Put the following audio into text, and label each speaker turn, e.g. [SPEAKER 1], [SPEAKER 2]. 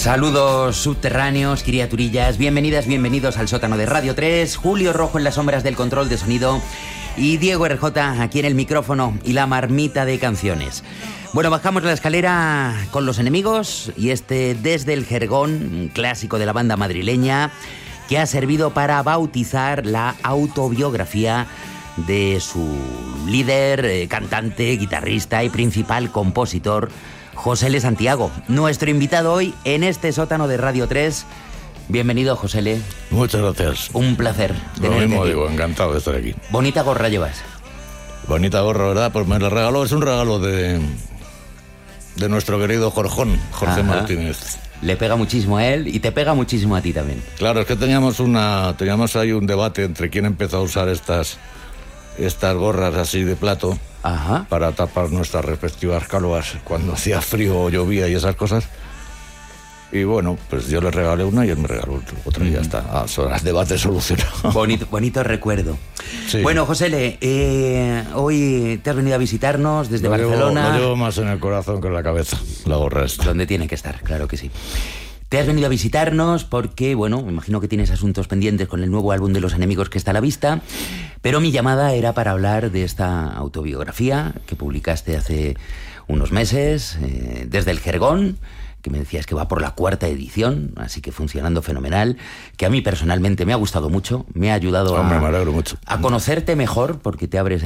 [SPEAKER 1] Saludos subterráneos, criaturillas, bienvenidas, bienvenidos al sótano de Radio 3, Julio Rojo en las sombras del control de sonido y Diego RJ aquí en el micrófono y la marmita de canciones. Bueno, bajamos la escalera con Los Enemigos y Desde el Jergón, un clásico de la banda madrileña que ha servido para bautizar la autobiografía de su líder, cantante, guitarrista y principal compositor, José L. Santiago, nuestro invitado hoy en este sótano de Radio 3. Bienvenido, José L.
[SPEAKER 2] Muchas gracias.
[SPEAKER 1] Un placer.
[SPEAKER 2] Lo mismo digo, encantado de estar aquí.
[SPEAKER 1] Bonita gorra llevas.
[SPEAKER 2] Bonita gorra, ¿verdad? Pues me la regaló, es un regalo de nuestro querido Jorge Martínez.
[SPEAKER 1] Le pega muchísimo a él y te pega muchísimo a ti también.
[SPEAKER 2] Claro, es que teníamos ahí un debate entre quién empezó a usar estas gorras así de plato.
[SPEAKER 1] Ajá.
[SPEAKER 2] Para tapar nuestras respectivas calvas cuando hacía frío o llovía y esas cosas. Y bueno, pues yo le regalé una y él me regaló otra y ya está. El debate solucionado.
[SPEAKER 1] Bonito recuerdo.
[SPEAKER 2] Sí.
[SPEAKER 1] Bueno, José L., hoy te has venido a visitarnos desde Barcelona.
[SPEAKER 2] Lo llevo más en el corazón que en la cabeza, la gorra esta.
[SPEAKER 1] Donde tiene que estar, claro que sí. Te has venido a visitarnos porque, bueno, me imagino que tienes asuntos pendientes con el nuevo álbum de Los Enemigos que está a la vista, pero mi llamada era para hablar de esta autobiografía que publicaste hace unos meses, Desde el Jergón, que me decías que va por la 4ª edición, así que funcionando fenomenal, que a mí personalmente me ha gustado mucho, me ha ayudado
[SPEAKER 2] me alegro mucho.
[SPEAKER 1] a conocerte mejor, porque te abres